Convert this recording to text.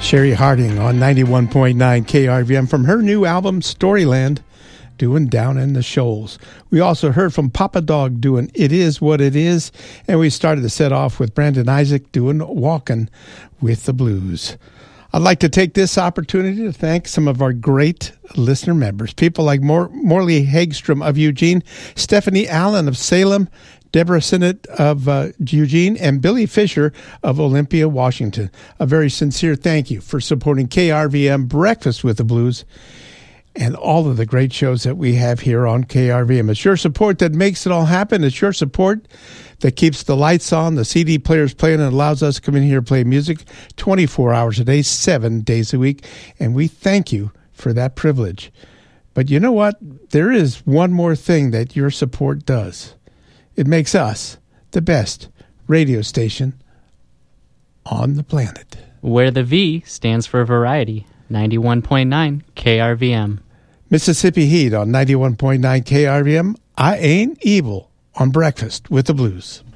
Sherry Harding on 91.9 KRVM from her new album, Storyland, doing Down in the Shoals. We also heard from Papa Dog doing It Is What It Is, and we started the set off with Brandon Isaac doing Walkin' with the Blues. I'd like to take this opportunity to thank some of our great listener members, people like Morley Hagstrom of Eugene, Stephanie Allen of Salem, Deborah Sinnott of Eugene, and Billy Fisher of Olympia, Washington. A very sincere thank you for supporting KRVM Breakfast with the Blues and all of the great shows that we have here on KRVM. It's your support that makes it all happen. It's your support that keeps the lights on, the CD players playing, and allows us to come in here and play music 24 hours a day, 7 days a week. And we thank you for that privilege. But you know what? There is one more thing that your support does. It makes us the best radio station on the planet. Where the V stands for variety. 91.9 KRVM. Mississippi Heat on 91.9 KRVM. I Ain't Evil on Breakfast with the Blues.